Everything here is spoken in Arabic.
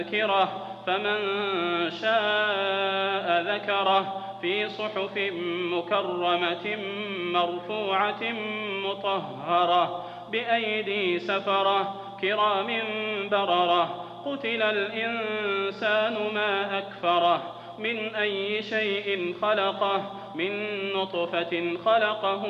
ذكره فمن شاء ذكره في صحف مكرمة مرفوعة مطهرة بأيدي سفرة كرام بررة. قتل الإنسان ما أكفره من أي شيء خلقه من نطفة خلقه